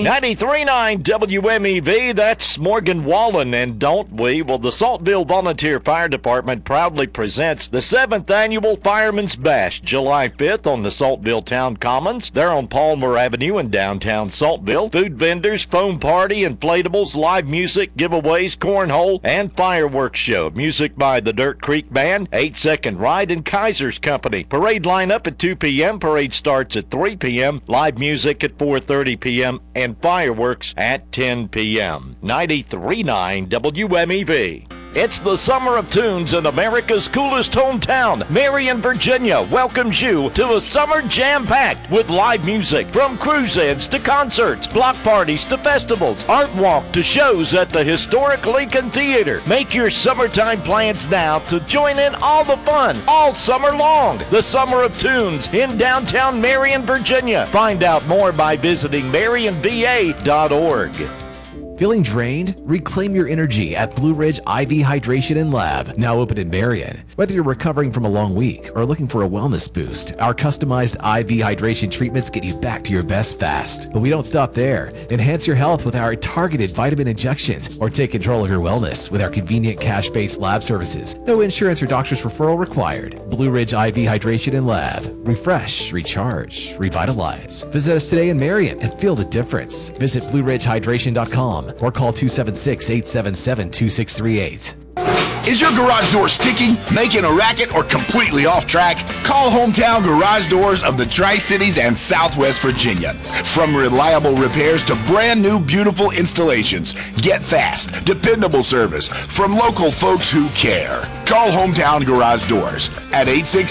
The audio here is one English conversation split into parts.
93.9 WMEV, that's Morgan Wallen, and don't we? Well, the Saltville Volunteer Fire Department proudly presents the 7th Annual Fireman's Bash, July 5th on the Saltville Town Commons. They're on Palmer Avenue in downtown Saltville. Food vendors, foam party, inflatables, live music, giveaways, cornhole, and fireworks show. Music by the Dirt Creek Band, 8 Second Ride, and Kaiser's Company. Parade lineup at 2 p.m. Parade starts at 3 p.m. Live music at 4:30 p.m. and fireworks at 10 p.m. 93.9 WMEV. It's the Summer of Tunes in America's coolest hometown. Marion, Virginia welcomes you to a summer jam-packed with live music from cruise-ins to concerts, block parties to festivals, art walk to shows at the historic Lincoln Theater. Make your summertime plans now to join in all the fun all summer long. The Summer of Tunes in downtown Marion, Virginia. Find out more by visiting marionva.org. Feeling drained? Reclaim your energy at Blue Ridge IV Hydration and Lab, now open in Marion. Whether you're recovering from a long week or looking for a wellness boost, our customized IV hydration treatments get you back to your best fast. But we don't stop there. Enhance your health with our targeted vitamin injections or take control of your wellness with our convenient cash-based lab services. No insurance or doctor's referral required. Blue Ridge IV Hydration and Lab. Refresh, recharge, revitalize. Visit us today in Marion and feel the difference. Visit BlueRidgeHydration.com or call 276-877-2638. Is your garage door sticky, making a racket, or completely off track? Call Hometown Garage Doors of the Tri-Cities and Southwest Virginia. From reliable repairs to brand new beautiful installations, get fast, dependable service from local folks who care. Call Hometown Garage Doors at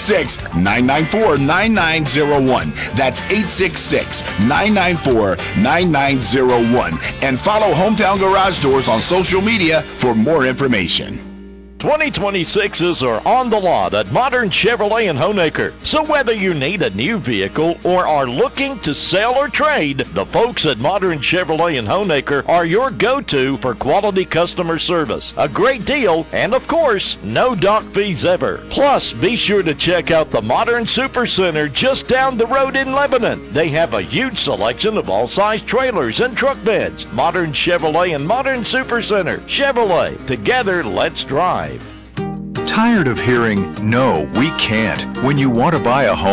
866-994-9901. That's 866-994-9901. And follow Hometown Garage Doors on social media for more information. 2026s are on the lot at Modern Chevrolet in Honaker. So whether you need a new vehicle or are looking to sell or trade, the folks at Modern Chevrolet in Honaker are your go-to for quality customer service, a great deal, and of course, no dock fees ever. Plus, be sure to check out the Modern Super Center just down the road in Lebanon. They have a huge selection of all-size trailers and truck beds. Modern Chevrolet and Modern Super Center. Chevrolet. Together, let's drive. Tired of hearing, "No, we can't," when you want to buy a home?